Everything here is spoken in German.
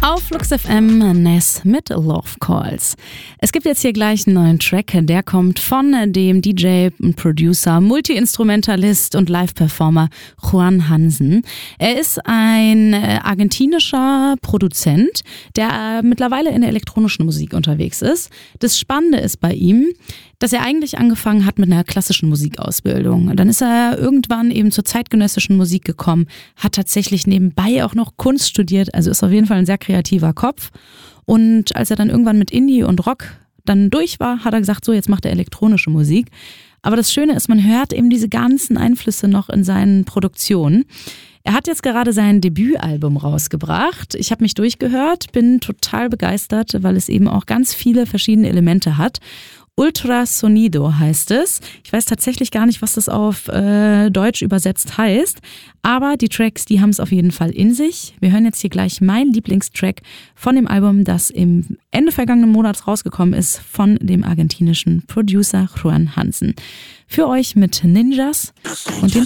Auf Flux FM Ness mit Love Calls. Es gibt jetzt hier gleich einen neuen Track, der kommt von dem DJ und Producer, Multi-Instrumentalist und Live-Performer Juan Hansen. Er ist ein argentinischer Produzent, der mittlerweile in der elektronischen Musik unterwegs ist. Das Spannende ist bei ihm, dass er eigentlich angefangen hat mit einer klassischen Musikausbildung. Dann ist er irgendwann eben zur zeitgenössischen Musik gekommen, hat tatsächlich nebenbei auch noch Kunst studiert, also ist auf jeden Fall ein sehr kreativer Kopf. Und als er dann irgendwann mit Indie und Rock dann durch war, hat er gesagt, so jetzt macht er elektronische Musik. Aber das Schöne ist, man hört eben diese ganzen Einflüsse noch in seinen Produktionen. Er hat jetzt gerade sein Debütalbum rausgebracht. Ich habe mich durchgehört, bin total begeistert, weil es eben auch ganz viele verschiedene Elemente hat. Ultrasonido heißt es. Ich weiß tatsächlich gar nicht, was das auf Deutsch übersetzt heißt, aber die Tracks, die haben es auf jeden Fall in sich. Wir hören jetzt hier gleich meinen Lieblingstrack von dem Album, das im Ende vergangenen Monats rausgekommen ist, von dem argentinischen Producer Juan Hansen. Für euch mit Ninjas und den